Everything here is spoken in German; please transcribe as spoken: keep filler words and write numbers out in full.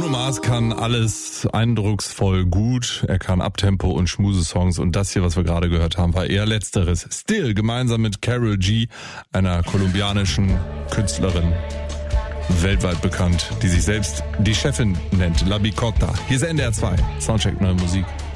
Bruno Mars kann alles eindrucksvoll gut. Er kann Uptempo und Schmuse-Songs. Und das hier, was wir gerade gehört haben, war eher letzteres. Still, gemeinsam mit Karol G, einer kolumbianischen Künstlerin, weltweit bekannt, die sich selbst die Chefin nennt, La Bicota. Hier ist N D R zwei, Soundcheck Neue Musik.